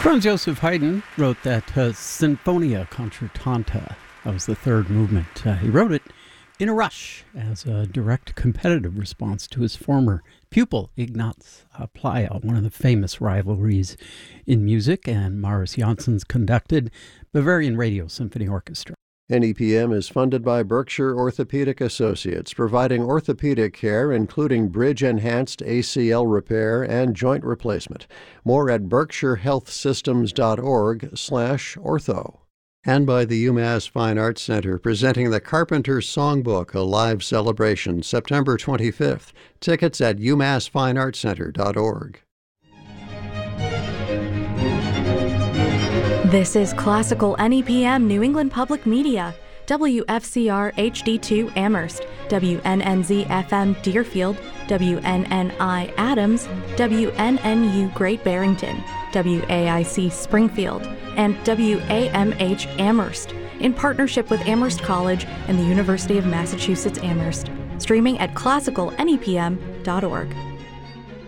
Franz Joseph Haydn wrote that Sinfonia Concertanta. That was the third movement. He wrote it in a rush as a direct competitive response to his former pupil, Ignaz Pleyel, one of the famous rivalries in music, and Maurice Janssens conducted Bavarian Radio Symphony Orchestra. NEPM is funded by Berkshire Orthopedic Associates, providing orthopedic care including bridge-enhanced ACL repair and joint replacement. More at berkshirehealthsystems.org/ortho. And by the UMass Fine Arts Center, presenting the Carpenter's Songbook, a live celebration, September 25th. Tickets at umassfineartscenter.org. This is Classical NEPM New England Public Media, WFCR HD2 Amherst, WNNZ FM Deerfield, WNNI Adams, WNNU Great Barrington, WAIC Springfield, and WAMH Amherst, in partnership with Amherst College and the University of Massachusetts Amherst. Streaming at classicalnepm.org.